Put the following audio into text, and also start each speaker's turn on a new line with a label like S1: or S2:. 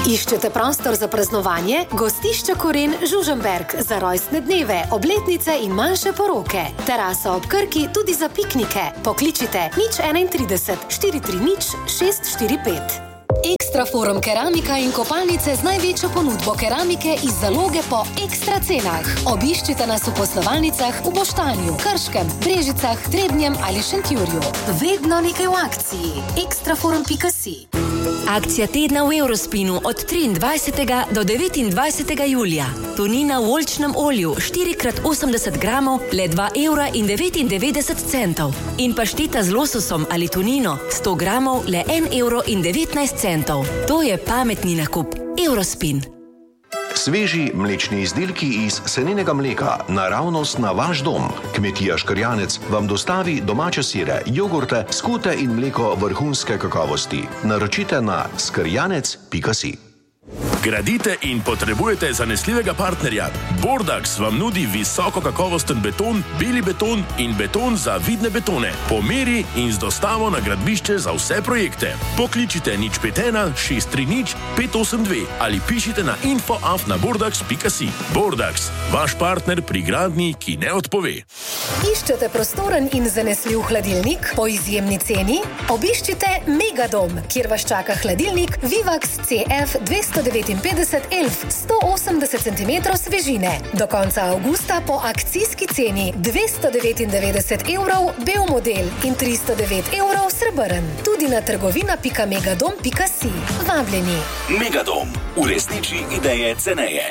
S1: Iščete prostor za praznovanje? Gostišče Koren Žužemberk za rojstne dneve, obletnice in manjše poroke. Terasa ob Krki tudi za piknike. Pokličite 031 430 645. Ekstra Forum keramika in kopalnice z največjo ponudbo keramike iz zaloge po ekstra cenah. Obiščite nas v poslovalnicah v Boštanju, Krškem, Brežicah, Trebnjem ali Šentjurju. Vedno nekaj v akciji. Ekstraforum.si.
S2: Akcija tedna v Eurospinu od 23. do 29. julija. Tunina v oljčnem olju 4x80 gramov le 2,99 €. In pašteta z lososom ali tunino 100 gramov le 1,19 €. To je pametni nakup. Eurospin.
S3: Sveži mlečni izdelki iz seninega mleka, naravnost na vaš dom. Kmetija Škrjanec vam dostavi domače sire, jogurte, skute in mleko vrhunske kakovosti. Naročite na skrjanec.si.
S4: Gradite in potrebujete zanesljivega partnerja? Bordax vam nudi visoko kakovosten beton, beli beton in beton za vidne betone. Po meri in z dostavo na gradbišče za vse projekte. Pokličite 051 630 582 ali pišite na info@bordax.si. Bordax, vaš partner pri gradnji, ki ne odpove.
S1: Iščete prostoren in zanesljiv hladilnik po izjemni ceni? Obiščite Megadom, kjer vas čaka hladilnik Vivax CF 259 elf 180 cm svežine. Do konca avgusta po akcijski ceni 299 € bel model in 309 € srebrn. Tudi na trgovina.megadom.si. Vabljeni.
S5: Megadom. Uresniči ideje ceneje.